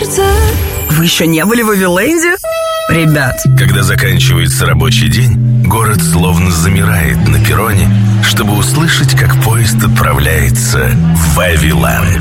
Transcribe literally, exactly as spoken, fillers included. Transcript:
сердце. Вы еще не были в Вавиленде? Ребят, когда заканчивается рабочий день, город словно замирает на перроне, чтобы услышать, как поезд отправляется в Вавиланд.